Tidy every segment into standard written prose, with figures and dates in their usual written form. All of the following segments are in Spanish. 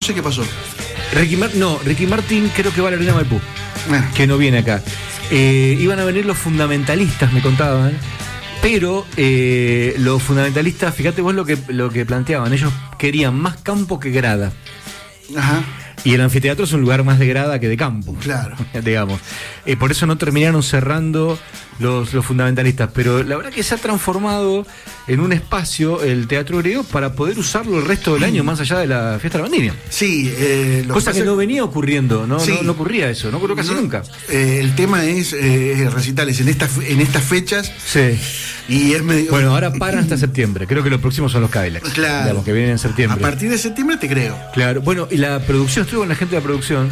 No sé qué pasó. Ricky Martin creo que va a la Arena Maipú, que no viene acá. Iban a venir los fundamentalistas, me contaban, pero los fundamentalistas, fíjate vos lo que planteaban, ellos querían más campo que grada. Ajá. Y el anfiteatro es un lugar más de grada que de campo. Claro. Digamos. Por eso no terminaron cerrando los fundamentalistas. Pero la verdad que se ha transformado en un espacio el Teatro Griego para poder usarlo el resto del año, más allá de la fiesta de la vendimia. Sí. Cosa que no venía ocurriendo, ¿no? Sí. No ocurría eso, no ocurrió casi nunca. El tema es recitales en estas fechas. Sí. Y es medio... Bueno, ahora paran hasta septiembre. Creo que los próximos son los Cadillacs. Claro. Digamos, que vienen en septiembre. A partir de septiembre te creo. Claro. Bueno, y la producción, estuve con la gente de la producción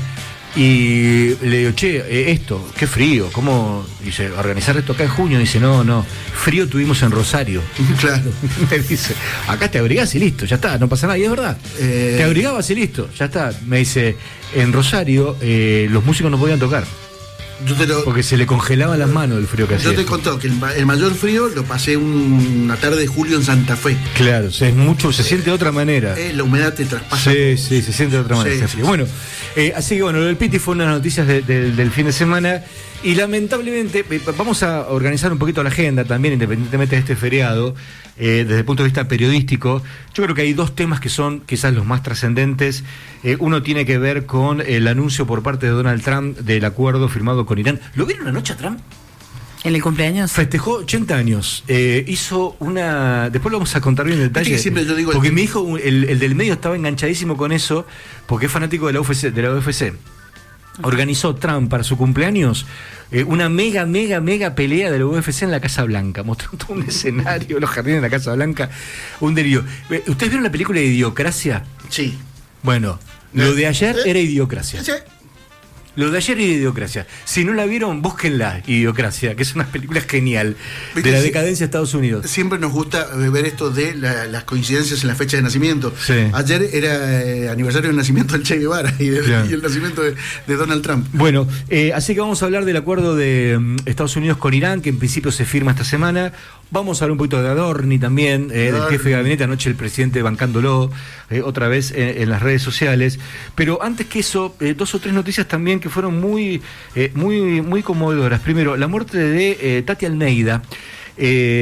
y le digo, che, esto, qué frío. ¿Cómo? Dice, organizar esto acá en junio. Dice, no, frío tuvimos en Rosario. Claro. Me dice, acá te abrigás y listo, ya está, no pasa nada. Y es verdad, te abrigabas y listo, ya está. Me dice, en Rosario los músicos no podían tocar. Porque se le congelaban las manos del frío que hacía. Yo te he contado que el mayor frío lo pasé una tarde de julio en Santa Fe. Claro, es mucho, se siente de otra manera. La humedad te traspasa. Sí, se siente de otra manera. Sí. Bueno, así que bueno, lo del Piti fue una de las noticias del fin de semana. Y lamentablemente, vamos a organizar un poquito la agenda también, independientemente de este feriado, desde el punto de vista periodístico. Yo creo que hay dos temas que son quizás los más trascendentes. Uno tiene que ver con el anuncio por parte de Donald Trump del acuerdo firmado con Irán. ¿Lo vieron anoche a Trump? ¿En el cumpleaños? Festejó 80 años. Hizo una... Después lo vamos a contar bien en detalle. Que siempre yo digo porque mi hijo, el del medio, estaba enganchadísimo con eso, porque es fanático de la UFC. Organizó Trump para su cumpleaños una mega pelea de la UFC en la Casa Blanca, mostrando un escenario, los jardines de la Casa Blanca, un delirio. ¿Ustedes vieron la película de Idiocracia? Sí. Bueno, lo de ayer era Idiocracia. Sí. Lo de ayer era Idiocracia. Si no la vieron, búsquenla, Idiocracia, que es una película genial de la decadencia de Estados Unidos. Siempre nos gusta ver esto de las coincidencias en la fecha de nacimiento. Sí. Ayer era aniversario del nacimiento del Che Guevara y el nacimiento de Donald Trump. Bueno, así que vamos a hablar del acuerdo de Estados Unidos con Irán, que en principio se firma esta semana. Vamos a hablar un poquito de Adorni también, del jefe de gabinete, anoche el presidente bancándolo otra vez en las redes sociales. Pero antes que eso, dos o tres noticias también que fueron muy conmovedoras. Primero, la muerte de Tati Almeida.